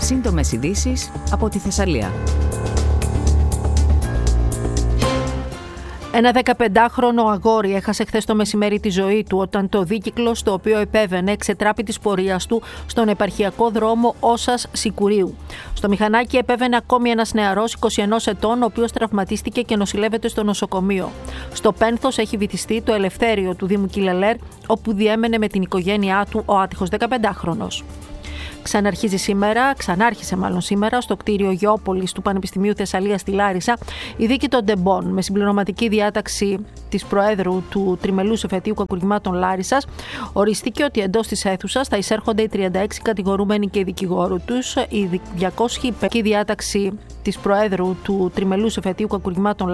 Σύντομες ειδήσεις από τη Θεσσαλία. Ένα 15χρονο αγόρι έχασε χθες το μεσημέρι τη ζωή του όταν το δίκυκλο στο οποίο επέβαινε ξετράπη της πορείας του στον επαρχιακό δρόμο Όσας Σικουρίου. Στο μηχανάκι επέβαινε ακόμη ένας νεαρός 21 ετών, ο οποίος τραυματίστηκε και νοσηλεύεται στο νοσοκομείο. Στο πένθος έχει βυθιστεί το Ελευθέριο του Δήμου Κιλελέρ, όπου διέμενε με την οικογένειά του ο άτυχος 15χρονος. Ξανάρχισε σήμερα στο κτίριο Γεώπολης του Πανεπιστημίου Θεσσαλίας στη Λάρισα η δίκη των Ντεμπών, με συμπληρωματική διάταξη της Προέδρου του Τριμελούς Εφετείου Κακουργημάτων Λάρισσας. Οριστήκε ότι εντός της αίθουσας θα εισέρχονται οι 36 κατηγορούμενοι και οι δικηγόροι τους. Η 205η διάταξη της Προέδρου του Τριμελούς Εφετείου Κακουργημάτων